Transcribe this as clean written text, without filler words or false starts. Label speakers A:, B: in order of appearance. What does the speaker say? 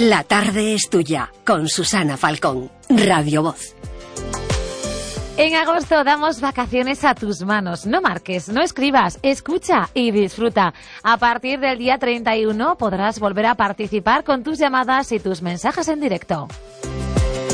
A: La tarde es tuya, con Susana Falcón, Radio Voz.
B: En agosto damos vacaciones a tus manos. No marques, no escribas, escucha y disfruta. A partir del día 31 podrás volver a participar con tus llamadas y tus mensajes en directo.